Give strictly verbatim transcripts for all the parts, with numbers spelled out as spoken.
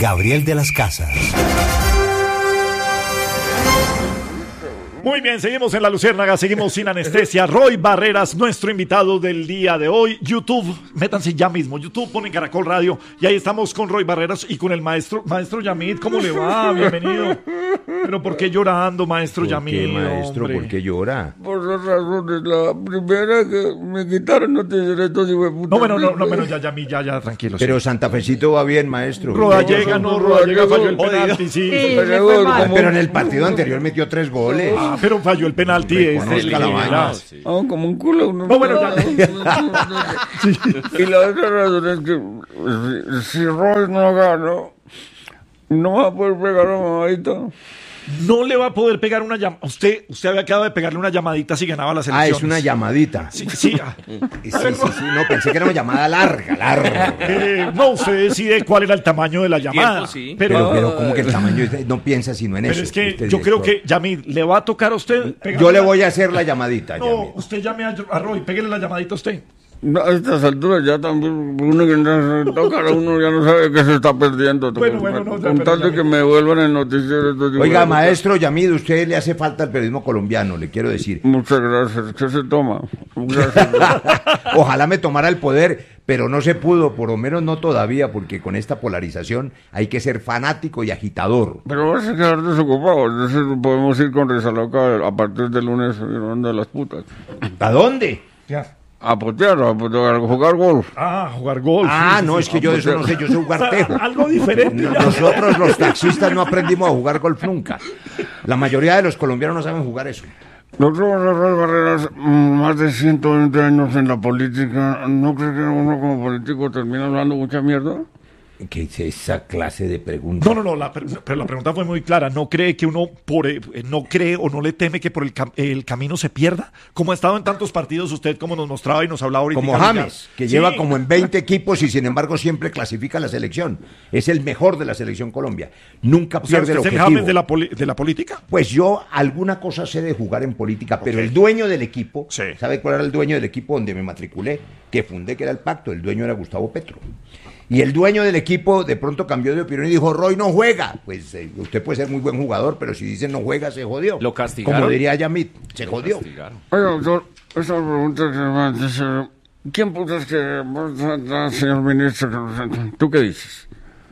Gabriel de las Casas. Muy bien, seguimos en La Luciérnaga, seguimos sin anestesia. Roy Barreras, nuestro invitado del día de hoy. YouTube, métanse ya mismo. YouTube, ponen Caracol Radio. Y ahí estamos con Roy Barreras y con el maestro. Maestro Yamid, ¿cómo le va? Bienvenido. Pero ¿por qué llorando, maestro Yamid? ¿Por qué, maestro? Hombre? ¿Por qué llora? Por dos razones. La primera, que me quitaron noticias de estos hijos de puta. No, bueno, no, no, bueno, ya, Yamid, ya, ya, tranquilo. Pero sí. Santa Fecito va bien, maestro. Rodallega, no, Rodallega falló el penalti, sí. Sí, Pero, le fue mal. Pero en el partido anterior metió tres goles. Ah, pero falló el penalti. Reconozca este, la el- vaina. sí. Ah, como un culo. Uno No, bueno, ya. Y la otra razón es que si, si Roy no gana, no va a poder pegar a mamadita. No le va a poder pegar una llamada. Usted, usted había quedado de pegarle una llamadita si ganaba las Ah, elecciones. es una llamadita. Sí, sí. ah. Sí, sí, sí, no, pensé que era una llamada larga, larga. Eh, no, usted decide cuál era el tamaño de la llamada. Tiempo, sí. Pero, Pero, pero como que el tamaño, es- no piensa sino en pero eso. es que usted, yo creo director. que, Yamid, le va a tocar a usted. pegarle Yo le la- voy a hacer la llamadita, No, Yamid. usted llame a, a Roy, pégale la llamadita a usted. No, a estas alturas ya también uno que no se toca, uno ya no sabe qué se está perdiendo. Bueno, bueno, no, ya, con pero tal ya de vi. que me vuelvan en noticias. estos hijos Oiga, de puta. maestro Yamid, usted le hace falta al periodismo colombiano, le quiero decir. Muchas gracias. ¿Qué se toma? Gracias. Ojalá me tomara el poder, pero no se pudo, por lo menos no todavía, porque con esta polarización hay que ser fanático y agitador. Pero vas a quedar desocupado. Entonces podemos ir con Rizaloca a partir del lunes ronda de las putas. ¿A dónde? Ya. A potear, a, potear, a jugar golf. Ah, jugar golf. Ah, sí, no, sí, es que yo de eso no sé, yo sé jugar tejo. Algo diferente. No- ya. Nosotros los taxistas no aprendimos a jugar golf nunca. La mayoría de los colombianos no saben jugar eso. Nosotros, Roy Barreras, mm, más de ciento veinte años en la política, ¿no cree que uno como político termina hablando mucha mierda? ¿Qué es esa clase de pregunta? No, no, no, la, pero la pregunta fue muy clara. ¿No cree que uno por eh, no cree o no le teme que por el, cam- el camino se pierda? Como ha estado en tantos partidos usted, como nos mostraba y nos hablaba ahorita. Como ya. James, que Sí. lleva como en veinte equipos y sin embargo siempre clasifica la selección. Es el mejor de la selección Colombia. Nunca O sea, pierde el ¿usted es el objetivo. James de la, poli- de la política? Pues yo alguna cosa sé de jugar en política, pero el dueño del equipo, Sí. ¿sabe cuál era el dueño del equipo donde me matriculé? Que fundé, que era el Pacto, el dueño era Gustavo Petro. Y el dueño del equipo de pronto cambió de opinión y dijo, Roy no juega. Pues eh, usted puede ser muy buen jugador, pero si dicen no juega, se jodió. Lo castigaron. Como diría Yamid, se Lo jodió. castigaron. Oye, doctor, esa pregunta que me hace, ¿quién putas que señor ministro? que nos ent- ¿Tú qué dices?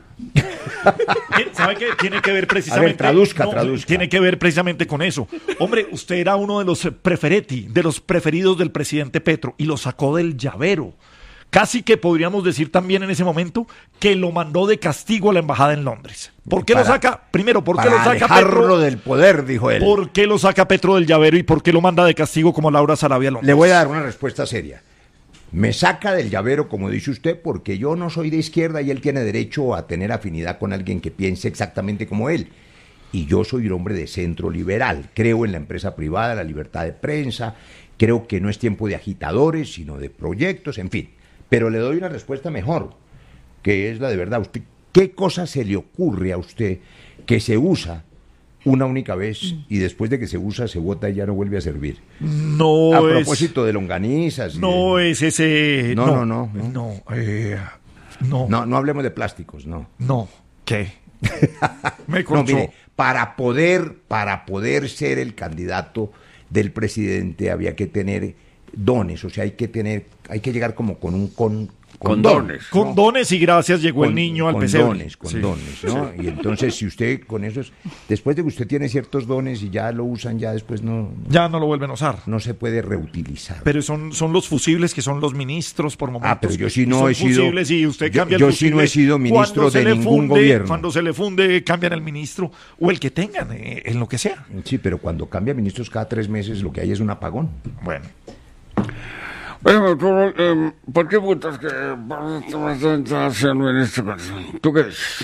¿Sabe qué? Tiene que ver precisamente. A ver, traduzca, traduzca. Tiene que ver precisamente con eso. Hombre, usted era uno de los prefereti, de los preferidos del presidente Petro y lo sacó del llavero. Casi que podríamos decir también en ese momento que lo mandó de castigo a la embajada en Londres. ¿Por qué Para- lo saca? Primero, ¿por qué Para lo saca alejarlo Petro? del poder, dijo él. ¿Por qué lo saca Petro del llavero y por qué lo manda de castigo como Laura Sarabia a Londres? Le voy a dar una respuesta seria. Me saca del llavero, como dice usted, porque yo no soy de izquierda y él tiene derecho a tener afinidad con alguien que piense exactamente como él. Y yo soy un hombre de centro liberal. Creo en la empresa privada, la libertad de prensa. Creo que no es tiempo de agitadores, sino de proyectos, en fin. Pero le doy una respuesta mejor, que es la de verdad. Usted, ¿qué cosa se le ocurre a usted que se usa una única vez y después de que se usa se bota y ya no vuelve a servir? No A es. propósito de longanizas. y No de- es ese. No, no, no, no. No, eh, no, no. No, no hablemos de plásticos, no. ¿Qué? Me No, corchó. mire, para poder, para poder ser el candidato del presidente había que tener dones, o sea, hay que tener, hay que llegar como con un con, con Condones. Con ¿no? dones y gracias llegó el Con- niño al con pesebre. dones, con Sí. dones, ¿no? Y entonces si usted con esos, después de que usted tiene ciertos dones y ya lo usan, ya después no, Ya no lo vuelven a usar. no se puede reutilizar. Pero son, son los fusibles que son los ministros por momentos. Ah, pero yo sí no Son he sido- fusibles y usted yo- cambia el yo sí no fusible he sido ministro cuando se de le ningún funde- gobierno. Cuando se le funde, cambian el ministro o el que tengan, eh, en lo que sea. Sí, pero cuando cambia ministros cada tres meses lo que hay es un apagón. Bueno. Oye, doctor, eh, ¿por qué putas que señor ministro? ¿Tú qué dices?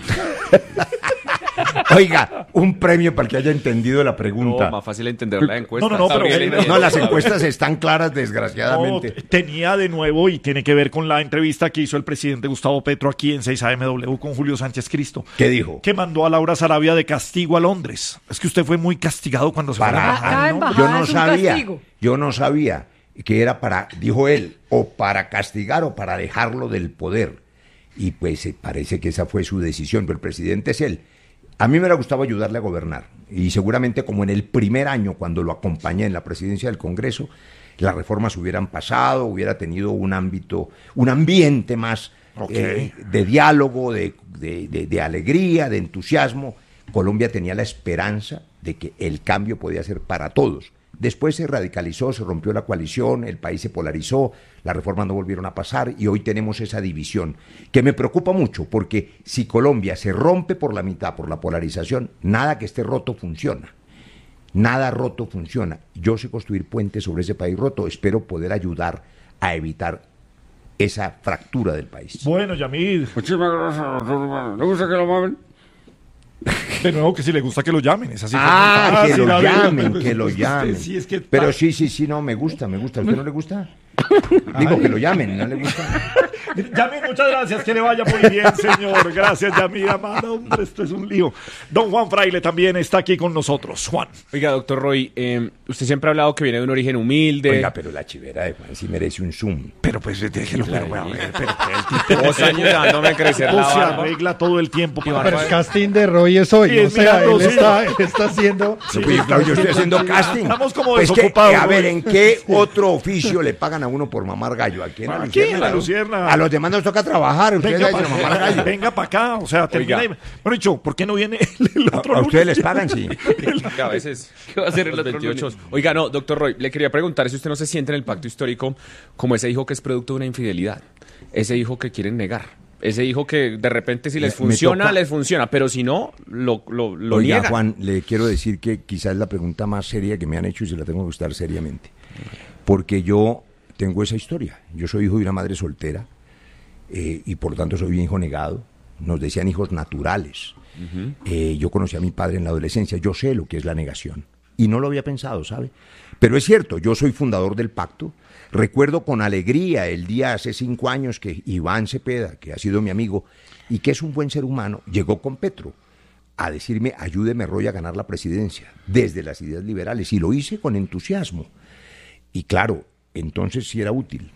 Oiga, un premio para el que haya entendido la pregunta. No, más fácil entender la encuesta. No, no, no, pero- Está bien, no, bien. No, las encuestas están claras, No, desgraciadamente. tenía de nuevo y tiene que ver con la entrevista que hizo el presidente Gustavo Petro aquí en seis A M W con Julio Sánchez Cristo. ¿Qué dijo? Que mandó a Laura Sarabia de castigo a Londres. Es que usted fue muy castigado cuando se fue a la Para, embajada Cada en Londres. embajada yo no es un sabía, castigo. yo no sabía que era para, dijo él, o para castigar o para alejarlo del poder. y pues eh, parece que esa fue su decisión, pero el presidente es él. A mí me hubiera gustado ayudarle a gobernar, y seguramente como en el primer año, cuando lo acompañé en la presidencia del Congreso, las reformas hubieran pasado, hubiera tenido un ámbito, un ambiente más okay. eh, de diálogo, de, de, de, de alegría, de entusiasmo. Colombia tenía la esperanza de que el cambio podía ser para todos. Después se radicalizó, se rompió la coalición, el país se polarizó, las reformas no volvieron a pasar y hoy tenemos esa división que me preocupa mucho, porque si Colombia se rompe por la mitad por la polarización, nada que esté roto funciona. Nada roto funciona. Yo sé construir puentes sobre ese país roto, espero poder ayudar a evitar esa fractura del país. Bueno, Yamid. Muchísimas gracias, doctor. ¿Le gusta que lo mamen? De nuevo, que si le gusta que lo llamen, es así. Ah, fácil, que lo llamen, ver, que lo llamen. Sí, es que pero sí, sí, sí, no, me gusta, me gusta. ¿A usted no le gusta? Digo, que lo llamen, ¿no le gusta? Yamid, muchas gracias, que le vaya muy bien, señor. Gracias, Yamid, amado. Hombre, esto es un lío. Don Juan Fraile también está aquí con nosotros. Juan. Oiga, doctor Roy, eh, usted siempre ha hablado que viene de un origen humilde. Oiga, pero la chivera de Juan sí merece un zoom. Pero pues déjelo, pero voy a ver. Pero el tipo Dos años dándome a crecer la se barba. arregla todo el tiempo. Pero el casting de Roy es hoy, Sí, o sea, mirando, él sí. está, él está haciendo... Sí, claro, yo estoy haciendo casting. Estamos como pues que, desocupados, a ver, güey. ¿en qué otro oficio le pagan a uno por mamar gallo? ¿A quién? A la Aquí, Lucierna. la Lucierna. A los demás nos toca trabajar. Ustedes Venga dicen para mamar acá, gallo. venga para acá, o sea, termina ahí. Bueno, dicho, ¿por qué no viene el, el A, otro a ustedes lunes? les pagan, sí. Que a veces. ¿Qué va a hacer el los otro veintiocho. lunes? Oiga, no, doctor Roy, le quería preguntar si usted no se siente en el pacto histórico como ese hijo que es producto de una infidelidad. Ese hijo que quieren negar. Ese hijo que de repente si les Me- me funciona, toca- les funciona, pero si no, lo, lo, lo Oiga, niegan. Juan, le quiero decir que quizás es la pregunta más seria que me han hecho y se la tengo que gustar seriamente. Porque yo tengo esa historia. Yo soy hijo de una madre soltera eh, y por lo tanto soy un hijo negado. Nos decían hijos naturales. Uh-huh. eh, yo conocí a mi padre en la adolescencia. Yo sé lo que es la negación. Y no lo había pensado, ¿sabe? Pero es cierto, yo soy fundador del pacto. Recuerdo con alegría el día hace cinco años que Iván Cepeda, que ha sido mi amigo y que es un buen ser humano, llegó con Petro a decirme, ayúdeme Roy a ganar la presidencia, desde las ideas liberales. Y lo hice con entusiasmo. Y claro, entonces sí era útil.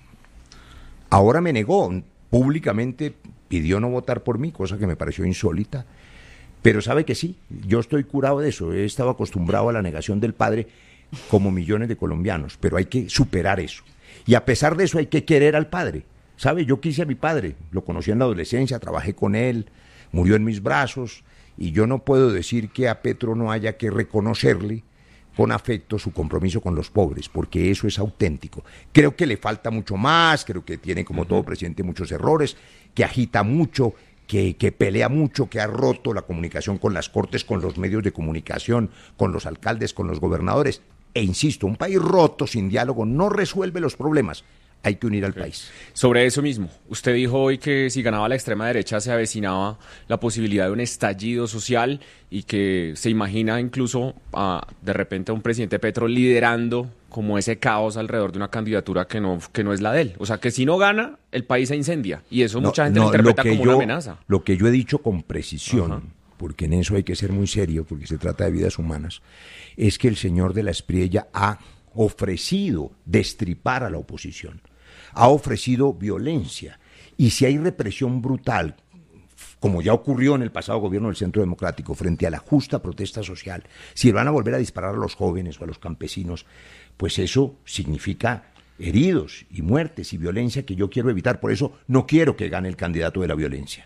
Ahora me negó, públicamente pidió no votar por mí, cosa que me pareció insólita. Pero sabe que sí, yo estoy curado de eso. He estado acostumbrado a la negación del padre como millones de colombianos, pero hay que superar eso. Y a pesar de eso hay que querer al padre. ¿Sabe? Yo quise a mi padre, lo conocí en la adolescencia, trabajé con él, murió en mis brazos, y yo no puedo decir que a Petro no haya que reconocerle con afecto su compromiso con los pobres, porque eso es auténtico. Creo que le falta mucho más, creo que tiene, como todo presidente, muchos errores, que agita mucho, que, que pelea mucho, que ha roto la comunicación con las cortes, con los medios de comunicación, con los alcaldes, con los gobernadores. E insisto, un país roto, sin diálogo, no resuelve los problemas. Hay que unir al Okay. país. Sobre eso mismo, usted dijo hoy que si ganaba la extrema derecha se avecinaba la posibilidad de un estallido social y que se imagina incluso a, de repente a un presidente Petro liderando como ese caos alrededor de una candidatura que no, que no es la de él. O sea, que si no gana, el país se incendia. Y eso mucha gente lo interpreta como yo, una amenaza. Lo que yo he dicho con precisión, Ajá. porque en eso hay que ser muy serio, porque se trata de vidas humanas, es que el señor de la Espriella ha ofrecido destripar a la oposición, ha ofrecido violencia, y si hay represión brutal, como ya ocurrió en el pasado gobierno del Centro Democrático, frente a la justa protesta social, si van a volver a disparar a los jóvenes o a los campesinos, pues eso significa heridos y muertes y violencia que yo quiero evitar. Por eso no quiero que gane el candidato de la violencia.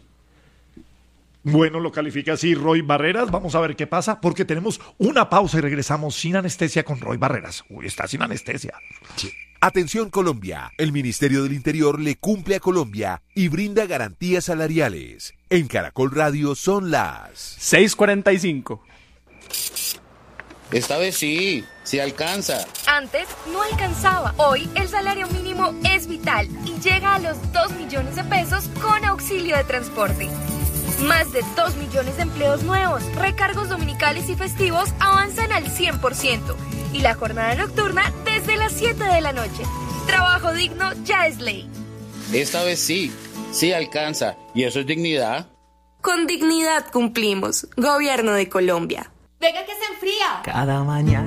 Bueno, lo califica así Roy Barreras. Vamos a ver qué pasa, porque tenemos una pausa y regresamos sin anestesia con Roy Barreras. Uy, está sin anestesia. Sí. Atención Colombia, el Ministerio del Interior le cumple a Colombia y brinda garantías salariales. En Caracol Radio son las seis cuarenta y cinco. Esta vez sí, sí alcanza. Antes no alcanzaba. Hoy el salario mínimo es vital y llega a los dos millones de pesos con auxilio de transporte. Más de dos millones de empleos nuevos, recargos dominicales y festivos avanzan al cien por ciento. Y la jornada nocturna desde las siete de la noche. Trabajo digno ya es ley. Esta vez sí, sí alcanza. ¿Y eso es dignidad? Con dignidad cumplimos. Gobierno de Colombia. Venga que se enfría. Cada mañana.